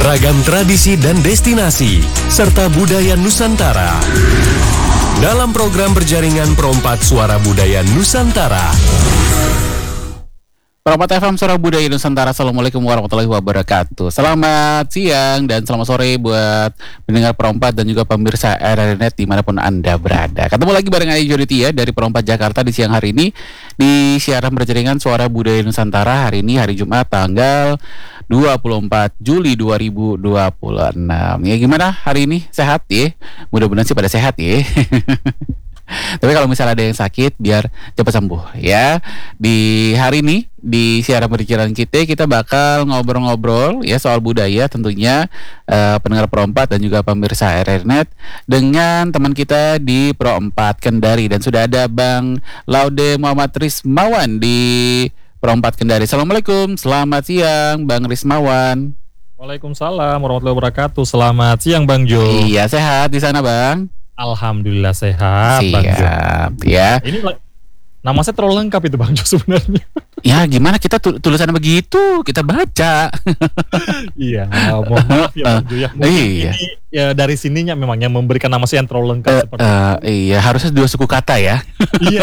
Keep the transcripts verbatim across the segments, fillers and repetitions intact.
ragam tradisi dan destinasi, serta budaya Nusantara. Dalam program berjaringan Perompat Suara Budaya Nusantara. Perompat F M Suara Budaya Nusantara. Assalamualaikum warahmatullahi wabarakatuh. Selamat siang dan selamat sore buat pendengar Perompat dan juga pemirsa R R Net dimanapun Anda berada. Ketemu lagi bareng Ayu Joditia dari Perompat Jakarta di siang hari ini di siaran berjaringan Suara Budaya Nusantara. Hari ini hari Jumat tanggal dua puluh empat Juli dua ribu dua puluh enam. Ya gimana hari ini? Sehat ya? Mudah-mudahan sih pada sehat ya. Tapi kalau misalnya ada yang sakit biar cepat sembuh ya. Di hari ini di siaran berjalan kita kita bakal ngobrol-ngobrol ya soal budaya tentunya, uh, pendengar Perompat dan juga pemirsa R R Net dengan teman kita di Perompat Kendari, dan sudah ada Bang Laude Muhammad Rismawan di Perompat Kendari. Assalamualaikum, selamat siang Bang Rismawan. Waalaikumsalam warahmatullahi wabarakatuh. Selamat siang Bang Jo. Iya, sehat di sana Bang? Alhamdulillah sehat. Siap, Bang Jo. Ya. Ini nama saya terlalu lengkap itu Bang Jo sebenarnya. Ya gimana, kita tul- tulisannya begitu, kita baca. Iya, mohon maaf ya Bang Jo ya. Mungkin iya. ini ya dari sininya memang yang memberikan nama saya yang terlalu lengkap Uh, seperti uh, iya, harusnya dua suku kata ya. Iya.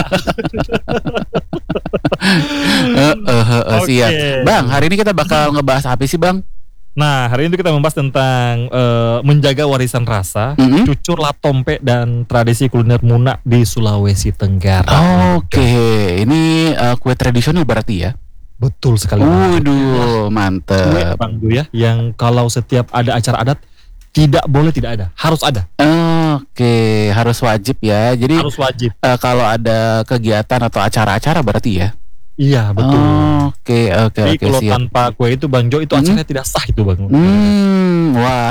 uh, uh, uh, uh, Oke. Siap. Bang, hari ini kita bakal ngebahas apa sih Bang? Nah, hari ini kita membahas tentang uh, menjaga warisan rasa, Mm-hmm. cucur latompe dan tradisi kuliner Muna di Sulawesi Tenggara. Oke, ini uh, kue tradisional berarti ya? Betul sekali. Bang. Waduh, Kue, mantep. Bang Jo ya, yang kalau setiap ada acara adat tidak boleh tidak ada, harus ada. Oke, harus wajib ya. Jadi Harus wajib. uh, kalau ada kegiatan atau acara-acara berarti ya? Iya betul. Oke, oke, Jadi oke, kalau siap. tanpa kue itu Bang Jo itu Hmm. acaranya tidak sah itu Bang. Hmm, wah.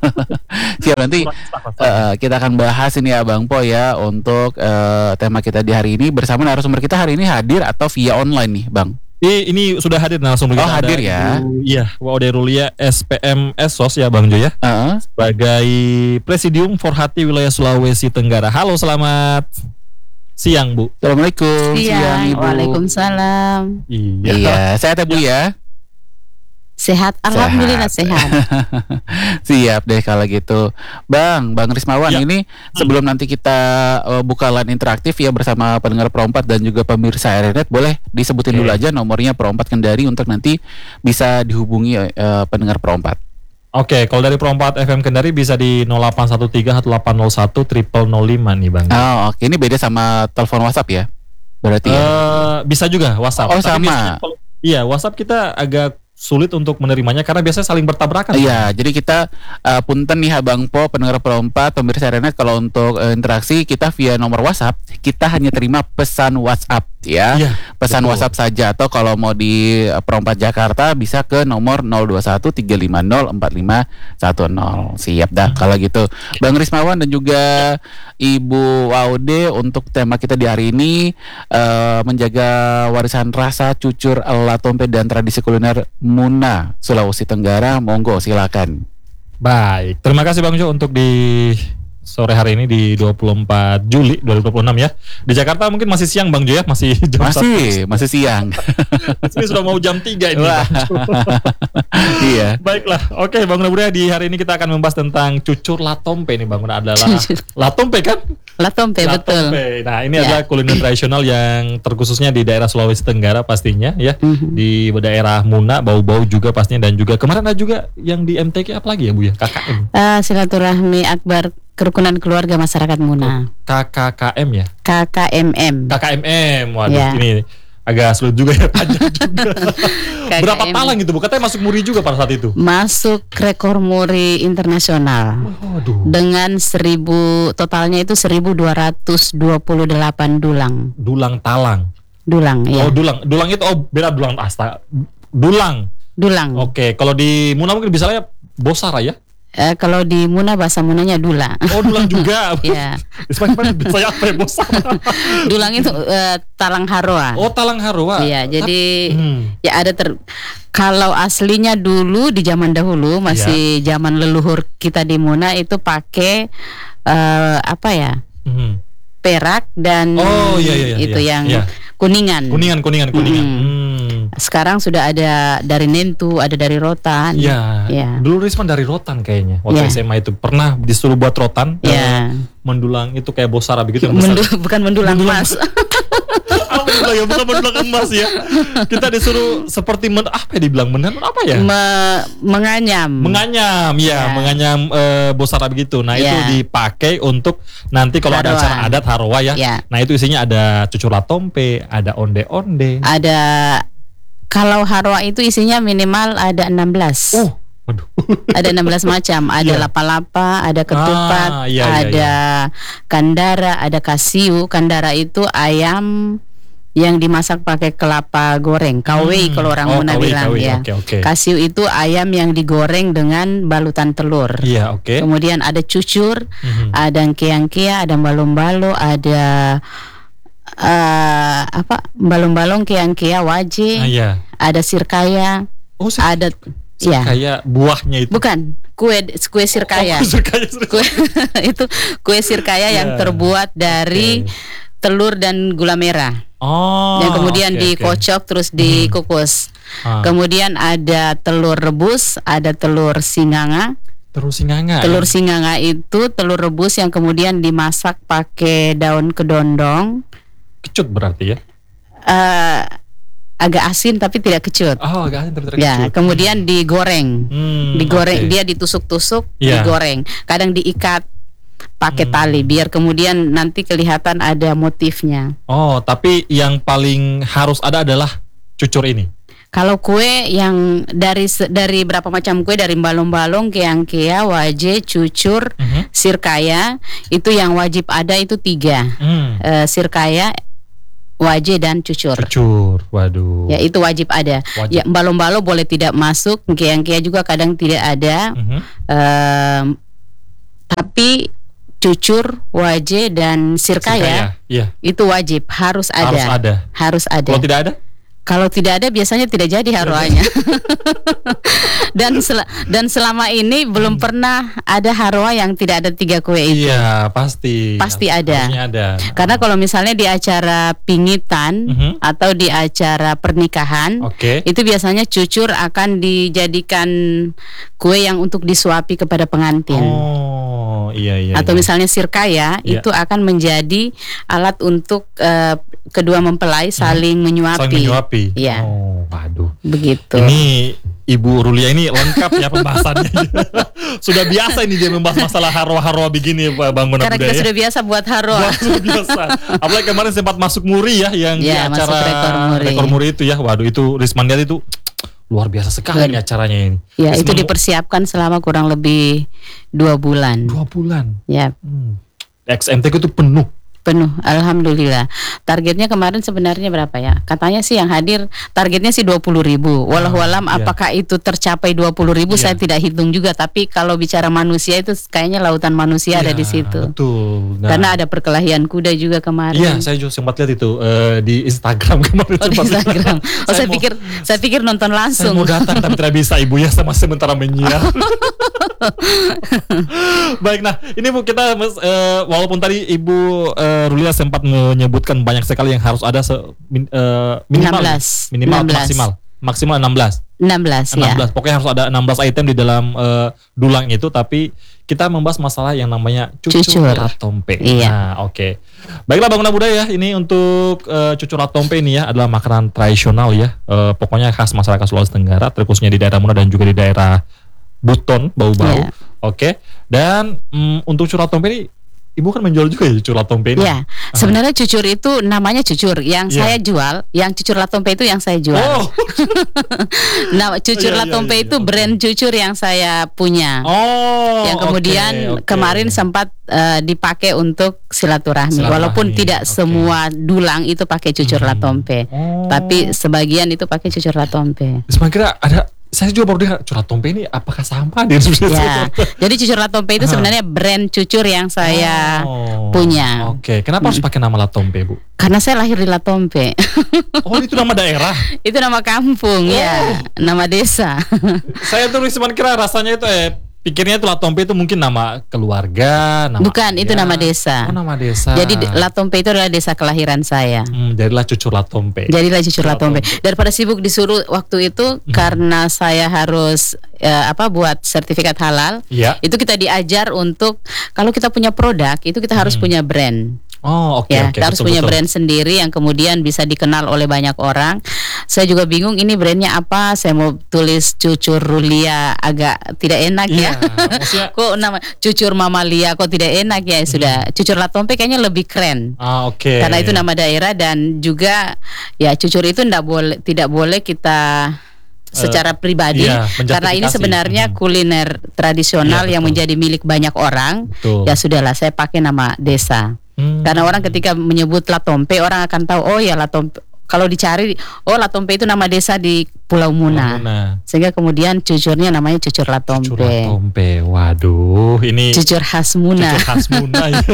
Siap, nanti Kurang sah rasanya. uh, kita akan bahas ini ya Bang Po ya untuk uh, tema kita di hari ini bersama narasumber kita hari ini hadir atau via online nih Bang. Ini, ini sudah hadir narasumber Oh, kita. hadir Ada ya. Ibu- Iya, Waude Rulia S P M S O S ya Bang Jo ya. Uh, Sebagai Presidium Forhati Wilayah Sulawesi Tenggara. Halo, selamat siang Bu. Assalamualaikum, siang Ibu. Waalaikumsalam. Iya. Iya, sehat ya Bu ya. Sehat, alhamdulillah sehat. Siap deh kalau gitu. Bang, Bang Rismawan, Ya. ini sebelum nanti kita uh, buka line interaktif ya bersama pendengar Perompat dan juga pemirsa R R Net, boleh disebutin Oke. dulu aja nomornya Perompat Kendari untuk nanti bisa dihubungi uh, pendengar Perompat. Oke, kalau dari Perompat F M Kendari bisa di nol delapan satu tiga satu delapan nol satu nol nol lima nih Bang. Oh, oke, ini beda sama telepon WhatsApp ya? Berarti ya. Eh, bisa juga WhatsApp. Oh, Tapi sama. biasanya kalau- Iya, WhatsApp kita agak sulit untuk menerimanya karena biasanya saling bertabrakan. Iya, jadi kita uh, punten nih Abang Po, pendengar Perompat, pemirsa R R Net, kalau untuk uh, interaksi kita via nomor WhatsApp, kita hanya terima pesan WhatsApp ya. Iya, Pesan betul. WhatsApp saja, atau kalau mau di uh, Perompat Jakarta bisa ke nomor nol dua satu tiga lima nol empat lima satu nol. Siap dah Hmm. kalau gitu. Bang Rismawan dan juga Ibu Waude, untuk tema kita di hari ini uh, menjaga warisan rasa, cucur latompe dan tradisi kuliner Muna Sulawesi Tenggara. Monggo silakan. Baik, terima kasih Bang Jo untuk di sore hari ini di dua puluh empat Juli dua ribu dua puluh enam ya. Di Jakarta mungkin masih siang Bang Jo ya, masih jam Masih, masih siang. satu. Ini sudah mau jam tiga ini. Wah. Bang Jo. Iya. Baiklah, oke Bang Nabura, di hari ini kita akan membahas tentang cucur latompe nih Bang. Adalah Cucur. latompe kan? Latompe betul. Latompe. Nah, ini Ya. adalah kuliner tradisional yang terkhususnya di daerah Sulawesi Tenggara pastinya ya. Mhm. Di daerah Muna, bau-bau juga pastinya, dan juga kemarin ada juga yang di M T K apa lagi ya Bu ya? K K M. Eh, silaturahmi akbar kerukunan keluarga masyarakat Muna. K K K M ya? K K M M. K K M M. Waduh, Ya. ini agak sulit juga ya, panjang juga. K K M. Berapa talang itu Bu? Katanya masuk muri juga pada saat itu. Masuk rekor muri internasional Waduh. dengan seribu, totalnya itu seribu dua ratus dua puluh delapan dulang. Dulang talang. Dulang ya. Oh, dulang. Dulang itu oh beda dulang astaga. Dulang. Dulang. Oke, kalau di Muna mungkin misalnya Bosara ya? Eh, kalau di Muna bahasa Munanya dula. Oh, dulang juga. Ya. Saya saya apa ya Bosara? Dulang itu eh, talang haroa. Oh, talang harua. Iya, jadi Hmm. ya ada ter kalau aslinya dulu di zaman dahulu masih Iya. zaman leluhur kita di Muna itu pakai eh, apa ya? Hmm. Perak dan Oh, iya, iya, iya, itu iya, yang iya. kuningan. Kuningan, kuningan, kuningan. Mm. Hmm. Sekarang sudah ada dari Nentu, ada dari Rotan. Iya. Ya. Dulu Risman dari Rotan kayaknya. Waktu Ya. S M A itu pernah disuruh buat Rotan. Ya. eh, mendulang itu kayak bosara begitu. yang Mendu- besar. bukan mendulang Mendulang emas. Apa dibilang ya? Bukan mendulang emas ya. Kita disuruh seperti men, apa ya dibilang benar apa ya? Me- menganyam. Menganyam, ya, Ya. menganyam eh, bosara begitu. Nah Ya. itu dipakai untuk nanti kalau ada Harwa. acara adat harwa ya. Ya. Nah itu isinya ada cucur latompe, ada onde-onde. Ada kalau harwa itu isinya minimal ada enam belas. Oh, waduh. Ada enam belas macam, ada Iya. lapa-lapa, ada ketupat, Ah, iya, iya, ada kandara, ada kasiu. Kandara itu ayam yang dimasak pakai kelapa goreng, kawei Hmm. kalau orang Oh, Muna kawei, bilang kawei. ya. Oke, oke. Kasiu itu ayam yang digoreng dengan balutan telur. Iya, oke. Kemudian ada cucur, Mhm. ada keang-kea, ada balong-balo, ada eh, apa? Balong-balong keang-kea waje, Ah, iya. ada sirkaya, Oh, sir- ada ya. kayak buahnya itu. Bukan, kue kue sirkaya. Oh, sirkaya, sirkaya. Kue itu kue sirkaya yang Ya. terbuat dari Oke. telur dan gula merah. Oh. yang kemudian oke, oke. dikocok terus dikukus. Ah. Kemudian ada telur rebus, ada telur singanga. Terus singanga. Telur ya? singanga itu telur rebus yang kemudian dimasak pakai daun kedondong. Kecut berarti ya. Eh, agak asin tapi tidak kecut. Oh, agak asin tapi tidak Ya, kecut. kemudian digoreng. Hmm, digoreng oke. dia ditusuk-tusuk, Iya. digoreng. Kadang diikat pakai Hmm. tali biar kemudian nanti kelihatan ada motifnya. Oh, tapi yang paling harus ada adalah cucur ini. Kalau kue yang dari se- dari berapa macam kue, dari balong-balong, keang-kea, waje, cucur, Mhm. sirkaya, itu yang wajib ada itu tiga. Hmm. Eh, sirkaya, waje dan cucur. Cucur. Waduh. Ya itu wajib ada. Wajib. Ya balong-balong boleh tidak masuk, keang-kea juga kadang tidak ada. Mhm. Em, tapi cucur, waje dan sirkaya, Sirkaya, iya. itu wajib, harus ada. Harus ada. Harus ada. Kalau tidak ada? Kalau tidak ada biasanya tidak jadi harwanya. dan sel- dan selama ini belum pernah ada harwa yang tidak ada tiga kue itu. Iya, pasti. Pasti ada. Harusnya ada. Karena kalau misalnya di acara pingitan Mhm. atau di acara pernikahan, Oke. itu biasanya cucur akan dijadikan kue yang untuk disuapi kepada pengantin. Oh, iya iya. Atau iya. misalnya sirkaya, Iya. itu akan menjadi alat untuk eh, kedua mempelai saling menyuapi. saling menyuapi. Iya. Oh, waduh. Begitu. Ini Ibu Rulia ini lengkap ya pembahasannya. Sudah biasa ini dia membahas masalah harwa-harwa begini Pak Bang Muna Karena kita Budaya. sudah biasa buat haro. Wah, luar biasa. Apalagi kemarin sempat masuk muri ya yang di Ya, masuk acara rekor muri. rekor muri itu ya. Waduh itu Risman lihat itu luar biasa sekali Luar- nih acaranya ini. Ya, itu Risman dipersiapkan selama kurang lebih dua bulan. dua bulan. Ya, Hmm. X M T ku itu penuh. penuh. Alhamdulillah. Targetnya kemarin sebenarnya berapa ya? Katanya sih yang hadir targetnya sih dua puluh ribu. Wallahualam iya. apakah itu tercapai dua puluh ribu Iya. saya tidak hitung juga. Tapi kalau bicara manusia itu kayaknya lautan manusia ada Iya, di situ. Betul. Nah, Karena ada perkelahian kuda juga kemarin. iya, saya juga sempat lihat itu eh, di Instagram kemarin. Oh di sempat lihat. Instagram. Oh saya, mau- pikir saya pikir nonton saya langsung. mau datang tapi tidak bisa ibu ya sama sementara menyiar. Baik, nah ini Bu kita mes- eh, walaupun tadi Ibu eh, Rulia sempat menyebutkan banyak sekali yang harus ada se, min- eh, minimal enam belas. minimal enam belas. maksimal maksimal enam belas. enam belas enam ya. belas. Pokoknya harus ada enam belas item di dalam eh, dulang itu, tapi kita membahas masalah yang namanya cucur, Cucur. latompe. Iya. Nah, oke. Baiklah Bangunan Budaya, ini untuk eh, cucur latompe ini ya adalah makanan tradisional ya. Eh, pokoknya khas masyarakat Sulawesi Tenggara, terkhususnya di daerah Muna dan juga di daerah Buton, Bau-Bau. Iya. Oke. Dan mm, untuk cucur latompe ini Ibu kan menjual juga ya cucur latompe ini. Ya, sebenarnya cucur itu namanya cucur. Yang Iya. saya jual, yang cucur latompe itu yang saya jual. Oh. Nah, cucur Iya, iya, latompe iya, itu oke. brand cucur yang saya punya. Oh. yang kemudian oke, oke. kemarin sempat eh, dipakai untuk silaturahmi. Silaturahmi, Walaupun tidak oke. semua dulang itu pakai cucur Hmm. latompe, Oh. tapi sebagian itu pakai cucur latompe. Terus kira ada, saya juga baru dengar cucur latompe ini apakah sama dia? Ya, jadi cucur latompe itu Aha. sebenarnya brand cucur yang saya Oh, punya. Oke, kenapa harus pakai nama latompe Bu? Karena saya lahir di Latompe. Oh itu nama daerah. Itu nama kampung Oh. ya, nama desa. Saya tuh cuma kira rasanya itu eh pikirnya itu Latompe itu mungkin nama keluarga, nama Bukan, itu ayah. nama desa. Oh, nama desa. Jadi de- Latompe itu adalah desa kelahiran saya. Hmm, jadilah cucu Latompe. Jadilah cucu Latompe. Latompe. Daripada sibuk disuruh waktu itu Hmm. karena saya harus eh, apa buat sertifikat halal. Iya. Itu kita diajar untuk kalau kita punya produk itu kita harus Hmm. punya brand. Oh, oke Ya, oke. kita harus betul, punya betul. brand sendiri yang kemudian bisa dikenal oleh banyak orang. Saya juga bingung ini brandnya apa. Saya mau tulis Cucur Rulia agak tidak enak Iya, ya. maksudnya Kok nama Cucur Mamalia kok tidak enak ya. Sudah Cucur Latompe kayaknya lebih keren. Ah, oke. Karena itu nama daerah dan juga ya cucur itu tidak boleh tidak boleh kita secara pribadi iya, karena ini menjustifikasi. sebenarnya Mhm. kuliner tradisional Iya, yang betul. menjadi milik banyak orang. Betul. Ya sudahlah saya pakai nama desa. Hmm. Karena orang ketika menyebut Latompe orang akan tahu oh ya Latompe kalau dicari oh Latompe itu nama desa di Pulau Muna. Muna. Sehingga kemudian cucurnya namanya Cucur Latompe. Cucur Latompe. Waduh, ini Cucur khas Muna. cucur khas Muna ya.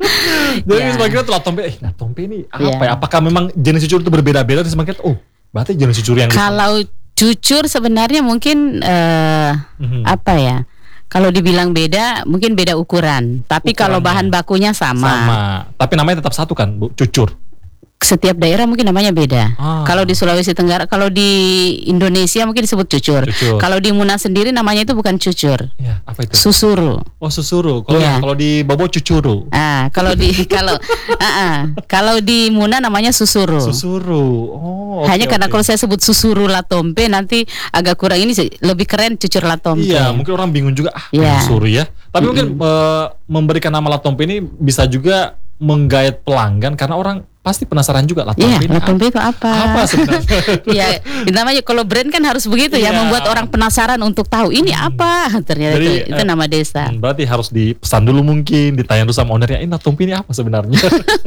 Jadi Ya. sebagian tuh Latompe, eh Latompe ini apa Ya. ya? Apakah memang jenis cucur itu berbeda-beda? Terus semakin oh, berarti jenis cucur yang Kalau cucur sebenarnya mungkin eh, Mhm. apa ya? Kalau dibilang beda, mungkin beda ukuran. Tapi kalau Ukurannya. bahan bakunya sama. sama, tapi namanya tetap satu kan, Bu? Cucur. Setiap daerah mungkin namanya beda. Ah. Kalau di Sulawesi Tenggara, kalau di Indonesia mungkin disebut cucur. Cucur. Kalau di Muna sendiri namanya itu bukan cucur, Ya, apa itu? susuru. Oh, susuru. Kalau Iya. kalau di Bobo cucuru. Ah, kalau di kalau ah, ah. kalau di Muna namanya susuru. Susuru. Oh, oke, Hanya karena oke. kalau saya sebut susuru Latompe nanti agak kurang ini sih, lebih keren cucur Latompe. Iya, mungkin orang bingung juga ah Iya. susuru ya. Tapi mungkin eh, memberikan nama Latompe ini bisa juga menggait pelanggan karena orang pasti penasaran juga Latompe Iya, ini Latompe itu apa? apa sebenarnya. Ya, namanya kalau brand kan harus begitu ya, Iya. membuat orang penasaran untuk tahu ini apa. Ternyata Jadi, itu, itu eh, nama desa. Hmm, berarti harus dipesan dulu mungkin, ditanya dulu sama ownernya, ini Latompe ini apa sebenarnya?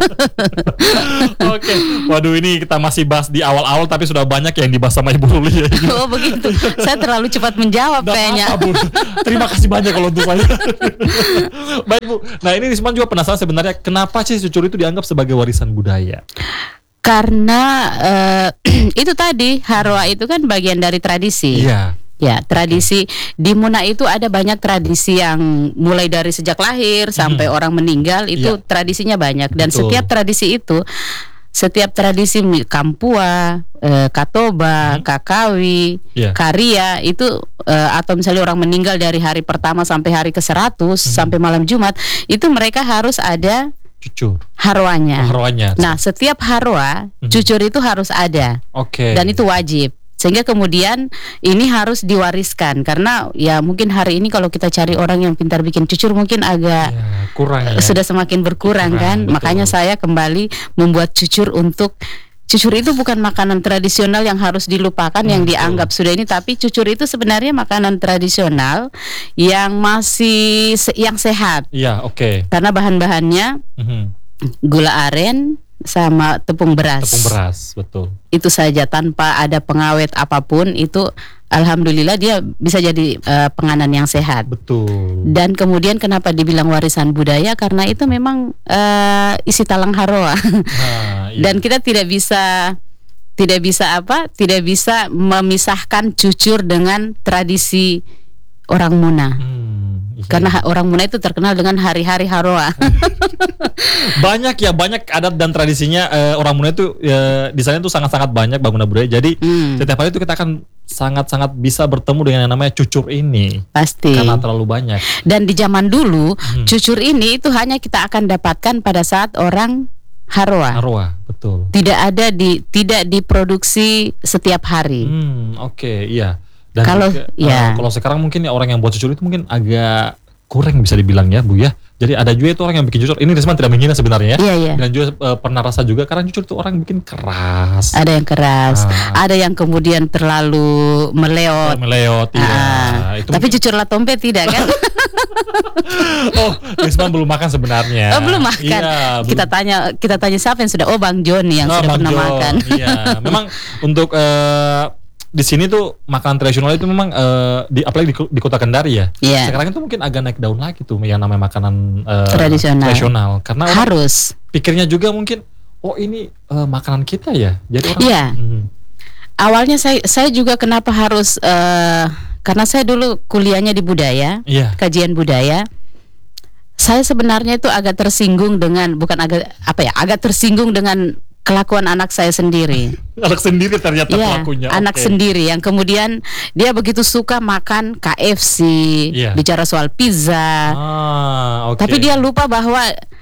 Oke, waduh ini kita masih bahas di awal-awal tapi sudah banyak yang dibahas sama Ibu Ruli ya. Oh begitu. Saya terlalu cepat menjawab Nggak kayaknya. apa-apa, Bu. Terima kasih banyak kalau untuk saya. Baik Bu, nah ini Risman juga penasaran sebenarnya kenapa sih cucur itu dianggap sebagai warisan budaya? Karena eh, itu tadi Harwa itu kan bagian dari tradisi. Iya. Ya, tradisi di Muna itu ada banyak tradisi yang mulai dari sejak lahir sampai orang meninggal itu Iya. tradisinya banyak dan Betul. setiap tradisi itu setiap tradisi mi- Kampua, eh, Katoba, Kakawi, Iya. Karya itu eh, atau misalnya orang meninggal dari hari pertama sampai hari ke seratus sampai malam Jumat itu mereka harus ada Cucur. harwanya. Oh, harwanya. Nah, setiap harwa Mhm. cucur itu harus ada Oke. dan itu wajib. Sehingga kemudian ini harus diwariskan karena ya mungkin hari ini kalau kita cari orang yang pintar bikin cucur mungkin agak Ya, kurang ya. sudah semakin berkurang Kurang, kan. betul. Makanya saya kembali membuat cucur untuk cucur itu bukan makanan tradisional yang harus dilupakan yang betul. dianggap sudah ini, tapi cucur itu sebenarnya makanan tradisional yang masih se- yang sehat Iya, oke. karena bahan-bahannya Mhm. gula aren sama tepung beras. Tepung beras, betul. Itu saja tanpa ada pengawet apapun itu alhamdulillah dia bisa jadi eh, penganan yang sehat. Betul. Dan kemudian kenapa dibilang warisan budaya karena itu memang eh, isi talang harwa. Nah, iya. Dan kita tidak bisa tidak bisa apa? Tidak bisa memisahkan cucur dengan tradisi orang Muna. Hmm, iya. Karena ha- orang Muna itu terkenal dengan hari-hari harwa. banyak ya banyak adat dan tradisinya eh, orang Muna itu eh, di sana itu sangat-sangat banyak bangunan budaya. Jadi Hmm, setiap hari itu kita akan sangat-sangat bisa bertemu dengan yang namanya cucur ini pasti. karena terlalu banyak. Dan di zaman dulu Hmm. cucur ini itu hanya kita akan dapatkan pada saat orang harwa. Arwah, betul. Tidak ada di tidak diproduksi setiap hari. Hmm, oke, iya. Dan Kalau- juga, ya. eh, kalau sekarang mungkin ya orang yang buat cucur itu mungkin agak kurang bisa dibilang ya, Bu ya. Jadi ada juga itu orang yang bikin cucur. Ini Risman tidak menghina sebenarnya ya. Iya, iya. Dan juga eh, pernah rasa juga karena cucur itu orang bikin keras. Ada yang keras, Ah. ada yang kemudian terlalu meleot. Meleot ya. Ah, Itu tapi mungkin- cucur Latompe tidak kan? oh, Risman belum makan sebenarnya. Oh, belum makan. Iya, kita belum- tanya kita tanya siapa yang sudah? Oh, Bang Joni yang Oh, sudah Bang pernah Jo. makan. Iya, memang untuk eh, di sini tuh makanan tradisional itu memang eh, di apalagi di, di kota Kendari ya. Iya. Sekarang itu mungkin agak naik daun lagi tuh yang namanya makanan eh, Tradisional. tradisional. Karena orang Harus. pikirnya juga mungkin oh ini eh, makanan kita ya. Jadi orang Iya. Hmm, Awalnya saya saya juga kenapa harus eh, karena saya dulu kuliahnya di budaya, Iya. kajian budaya. Saya sebenarnya itu agak tersinggung dengan bukan agak apa ya, agak tersinggung dengan kelakuan anak saya sendiri. Anak sendiri ternyata Iya, pelakunya. anak Oke. sendiri yang kemudian dia begitu suka makan K F C, Iya. bicara soal pizza. Ah, oke. Tapi dia lupa bahwa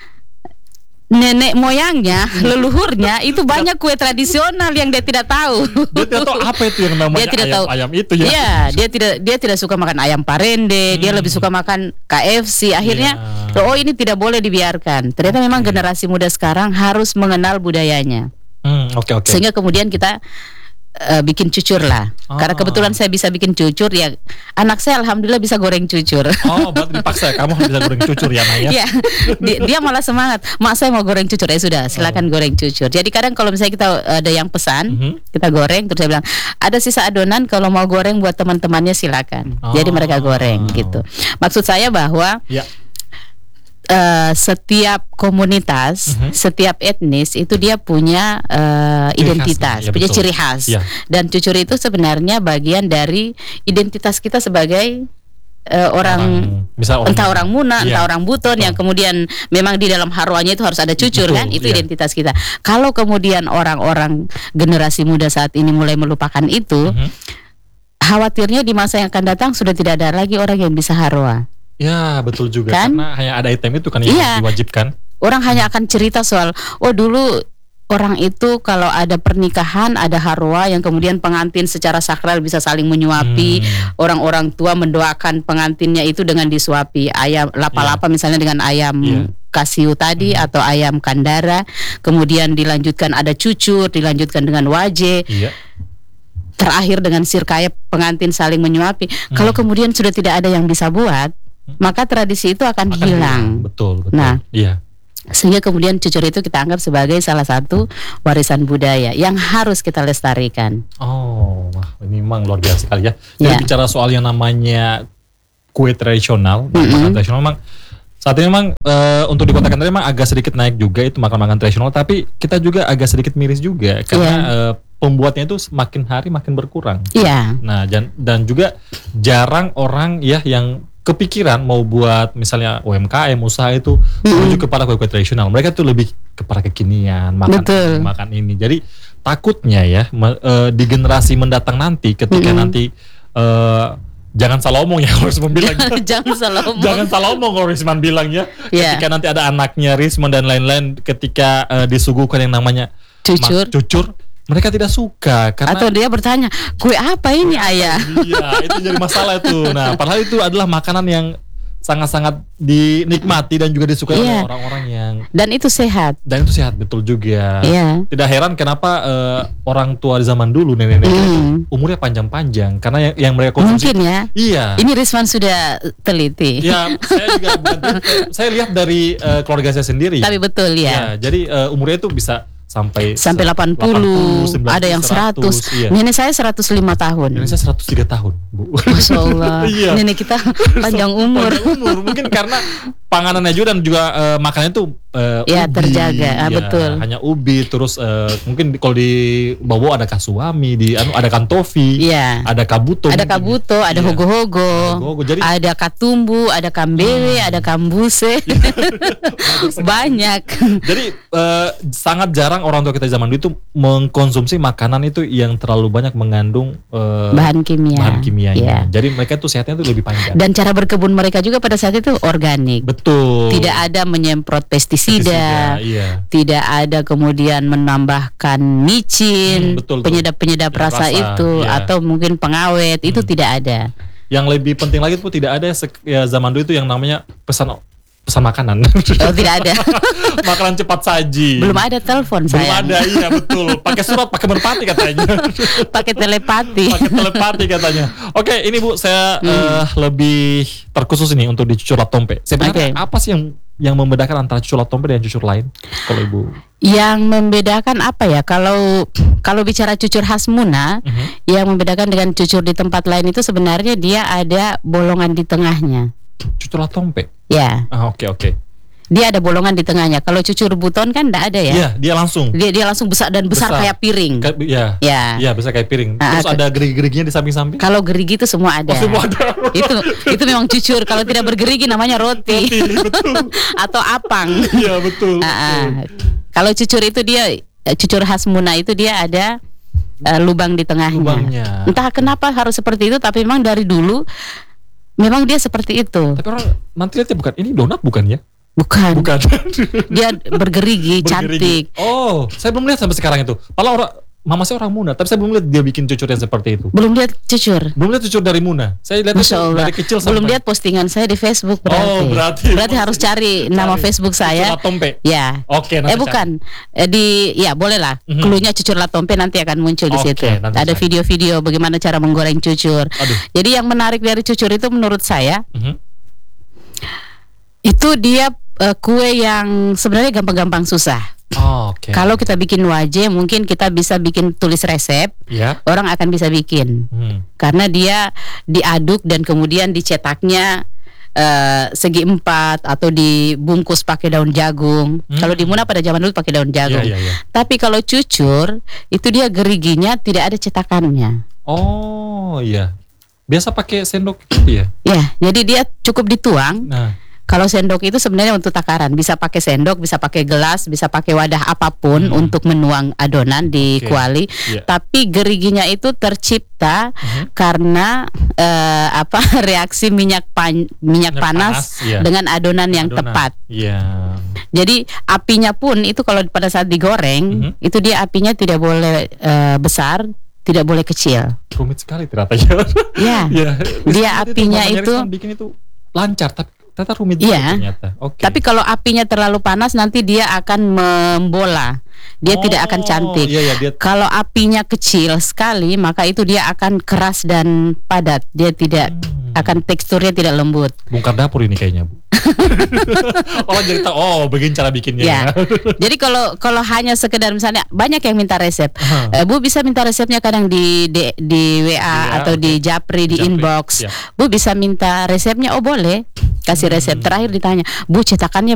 nenek moyangnya, leluhurnya itu banyak kue tradisional yang dia tidak tahu. Dia tidak tahu apa itu yang namanya Dia tidak ayam, tahu. ayam itu ya. Iya, dia tidak dia tidak suka makan ayam parende, dia Hmm. lebih suka makan K F C. Akhirnya, Iya. oh ini tidak boleh dibiarkan. Ternyata memang Oke. generasi muda sekarang harus mengenal budayanya. Hmm, oke oke. Sehingga kemudian kita eh, bikin cucur lah. Ah. Karena kebetulan saya bisa bikin cucur ya. Anak saya alhamdulillah bisa goreng cucur. Oh, berarti dipaksa kamu harus bisa goreng cucur ya, Naya. Iya, dia, dia malah semangat. Mak saya mau goreng cucur, ya sudah, silakan goreng cucur. Jadi kadang kalau misalnya kita ada yang pesan, Mhm. kita goreng, terus saya bilang ada sisa adonan, kalau mau goreng buat teman-temannya silakan. Jadi mereka goreng gitu. Maksud saya bahwa Ya. eh, setiap komunitas, Mhm. setiap etnis itu dia punya eh, Ciri identitas, khasnya, ya, punya betul. ciri khas. Ya. Dan cucur itu sebenarnya bagian dari identitas kita sebagai eh, orang bisa orang entah orang Muna, Iya. entah orang Buton yang kemudian memang di dalam haruanya itu harus ada cucur. Betul, kan, itu iya. identitas kita. Kalau kemudian orang-orang generasi muda saat ini mulai melupakan itu, Mhm. khawatirnya di masa yang akan datang sudah tidak ada lagi orang yang bisa harua. Ya, betul juga. Kan? Karena hanya ada item itu kan yang Iya. diwajibkan. Orang hanya akan cerita soal, oh dulu orang itu kalau ada pernikahan ada harua yang kemudian pengantin secara sakral bisa saling menyuapi. Hmm. Orang-orang tua mendoakan pengantinnya itu dengan disuapi ayam lapa-lapa misalnya dengan ayam Iya. kasiu tadi atau ayam kandara. Kemudian dilanjutkan ada cucur, dilanjutkan dengan waje. Iya. Terakhir dengan sirkaya pengantin saling menyuapi. Kalau kemudian sudah tidak ada yang bisa buat, maka tradisi itu akan, Akan hilang. Betul, betul. Nah. Iya. Sehingga kemudian cucur itu kita anggap sebagai salah satu warisan budaya yang harus kita lestarikan. Oh, wah, ini memang luar biasa sekali ya. Jadi Ya. bicara soal yang namanya kue tradisional, dan Mm-mm. makanan tradisional memang saat ini memang eh, untuk di Kota Kendari memang agak sedikit naik juga itu makan-makan tradisional, tapi kita juga agak sedikit miris juga karena Iya. eh, pembuatnya itu semakin hari makin berkurang. Iya. Nah, dan, dan juga jarang orang ya yang kepikiran mau buat misalnya U M K M usaha itu menuju kepada kue-kue tradisional. Mereka tuh lebih kepada kekinian, makan Betul. ini, makan ini. Jadi takutnya ya me- eh, di generasi mendatang nanti ketika Mm-mm. nanti eh, jangan salah omong ya Risman bilang. Jangan salah omong. Jangan salah omong kalau Risman bilang ya. Iya. Ketika nanti ada anaknya Risman dan lain-lain ketika eh, disuguhkan yang namanya Cucur. mas- cucur, mereka tidak suka karena Atau dia bertanya, kue apa ini ayah? iya, itu jadi masalah itu. Nah, padahal itu adalah makanan yang sangat-sangat dinikmati dan juga disukai oleh Iya. orang-orang yang Dan itu sehat. dan itu sehat betul juga. Iya. Tidak heran kenapa eh, orang tua di zaman dulu nenek-nenek itu Hmm. umurnya panjang-panjang karena yang, yang mereka konsumsi. Mungkin ya. Iya. Ini Risman sudah teliti. Ya, saya juga bukan, saya lihat dari eh, keluarga saya sendiri. Tapi betul Ya, ya. jadi eh, umurnya itu bisa sampai Sampai se- delapan puluh, sembilan ada yang seratus. Iya. Nenek saya seratus lima tahun. Indonesia seratus tiga tahun, Bu. Masya Allah. Iya. Nenek kita panjang umur. Panjang umur. Mungkin karena panganannya juga dan juga eh, makanannya tuh eh, Ya, ubi. terjaga. Ah, Ya, betul. Hanya ubi terus eh, mungkin di- kalau di bawah ada kasuami, di anu ada kantofi, Iya. ada kabuto. Ada mungkin. kabuto, ada Iya. hogo-hogo, Hogo-hogo. Jadi- Hmm. ada katumbu, ada kambewe, ada kambuse, banyak. Jadi eh, sangat jarang orang tua kita zaman dulu itu mengkonsumsi makanan itu yang terlalu banyak mengandung eh, Bahan kimia. bahan kimianya. Iya. Jadi mereka tuh sehatnya tuh lebih panjang. Dan cara berkebun mereka juga pada saat itu organik. Betul. Tidak ada menyemprot pestisida, Iya. tidak ada kemudian menambahkan micin, Hmm, betul tuh. penyedap-penyedap rasa, Rasa, itu, iya. atau mungkin pengawet, itu Hmm. tidak ada. Yang lebih penting lagi tuh tidak ada sek- ya zaman dulu itu yang namanya pesan pesan makanan. Oh, tidak ada. Makanan cepat saji. Belum ada telepon Belum saya. ada, iya betul. Pakai surat, pakai merpati katanya. Pakai telepati. Pakai telepati katanya. Oke, ini Bu, saya Hmm. eh, lebih terkhusus ini untuk di cucur latompe. Sebenarnya Oke. apa sih yang yang membedakan antara cucur latompe dan cucur lain? Kalau Ibu. Yang membedakan apa ya? Kalau kalau bicara cucur khas Muna, Mhm. yang membedakan dengan cucur di tempat lain itu sebenarnya dia ada bolongan di tengahnya. Cucur latompe. Ya. Ah, oke oke. dia ada bolongan di tengahnya. Kalau cucur buton kan enggak ada ya. Iya, dia langsung. Dia dia langsung besar dan besar, Besar. kayak piring. Kayak, ya. Ya. Iya, besar kayak piring. Ah, Terus ke- ada gerigi-geriginya di samping-samping. Kalau gerigi itu semua ada. Oh, semua ada. itu itu memang cucur. Kalau tidak bergerigi namanya roti, Betul. atau apang. Iya, betul. Ah, ah. Kalau cucur itu dia eh, cucur khas Muna itu dia ada eh, lubang di tengahnya. Lubangnya. Entah kenapa harus seperti itu, tapi memang dari dulu memang dia seperti itu. Tapi orang nanti lihatnya bukan ini donat bukan ya? Bukan. Bukan. Dia bergerigi, cantik. Bergerigi. Oh, saya belum lihat sampai sekarang itu. Padahal orang mama saya orang Muna, tapi saya belum lihat dia bikin cucur yang seperti itu. Belum lihat cucur. Belum lihat cucur dari Muna. Saya lihat Masya Allah. dari kecil sampai. Belum lihat postingan saya di Facebook berarti. Oh, berarti- harus cari nama Cari. Facebook saya. Cucur Latompe. Ya. Oke, nanti Eh bukan. Eh, di ya boleh lah. Mhm. Klunya cucur latompe nanti akan muncul di Oke, situ. nanti Ada cari. video-video bagaimana cara menggoreng cucur. Aduh. Jadi yang menarik dari cucur itu menurut saya Mhm. itu dia eh, kue yang sebenarnya gampang-gampang susah. Oh, oke. Kalau kita bikin wajah mungkin kita bisa bikin tulis resep, ya. orang akan bisa bikin. Hmm. Karena dia diaduk dan kemudian dicetaknya eh, segi empat atau dibungkus pakai daun jagung. Hmm. Kalau di Muna pada zaman dulu pakai daun jagung. Iya, iya, iya. Tapi kalau cucur itu dia geriginya tidak ada cetakannya. Oh, iya. Biasa pakai sendok gitu ya. Ya, jadi dia cukup dituang. Nah, Kalau sendok itu sebenarnya untuk takaran, bisa pakai sendok, bisa pakai gelas, bisa pakai wadah apapun Hmm. untuk menuang adonan di Oke. kuali. Iya. Tapi geriginya itu tercipta Mhm. karena eh, apa reaksi minyak pan- minyak Minyak panas, panas, iya. dengan adonan yang adonan. tepat. Iya. Jadi apinya pun itu kalau pada saat digoreng Mhm. itu dia apinya tidak boleh eh, besar, tidak boleh kecil. Rumit sekali ternyata ya. Ya. Iya. Dia Rizky apinya mamanya itu- Rizky bikin itu lancar tapi ternyata rumit Iya. juga ternyata. Oke. Tapi kalau apinya terlalu panas nanti dia akan membola. Dia Oh, tidak akan cantik. Iya, iya, dia Kalau apinya kecil sekali, maka itu dia akan keras dan padat. Dia tidak Hmm. akan teksturnya tidak lembut. bongkar dapur ini kayaknya, Bu. Oh, jadi tahu. Oh, begini cara bikinnya. Ya. Jadi kalau kalau hanya sekedar misalnya banyak yang minta resep, Aha. Eh, Bu bisa minta resepnya kadang di di, di W A Di W A, atau di oke. Japri di Japri, inbox. ya. Bu bisa minta resepnya, oh boleh. Kasih resep. Hmm. Terakhir ditanya, Bu cetakannya